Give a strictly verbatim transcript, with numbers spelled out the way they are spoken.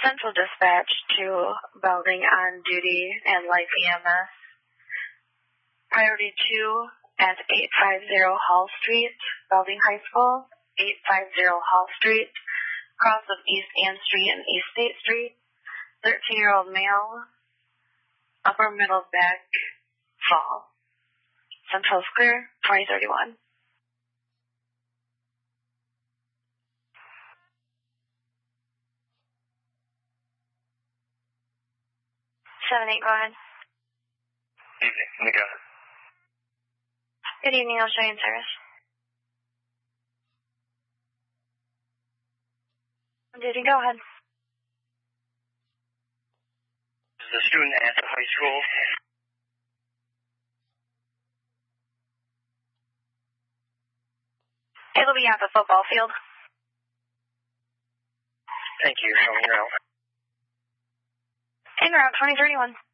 Central Dispatch to Belding on duty and Life E M S. Priority two at eight fifty Hall Street, Belding High School, eight fifty Hall Street, cross of East Ann Street and East State Street, thirteen-year-old male, upper middle back, fall. Central Square, twenty thirty-one. seven eight, go ahead. Evening, let me go. Good evening, I'll show you in service. Did you go ahead? Is the student at the high school? It'll be at the football field. Thank you, showing route. En route, twenty thirty-one.